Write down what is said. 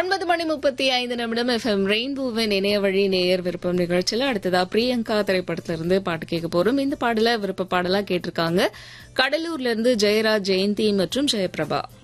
9:35 FM ரெயின்போவின் இணைய வழி நேயர் விருப்பம் நிகழ்ச்சியில அடுத்ததா பிரியங்கா திரைப்படத்துல இருந்து பாட்டு கேட்க போறோம். இந்த பாடல விருப்ப பாடலா கேட்டிருக்காங்க கடலூர்ல இருந்து ஜெயராஜ், ஜெயந்தி மற்றும் ஜெயபிரபா.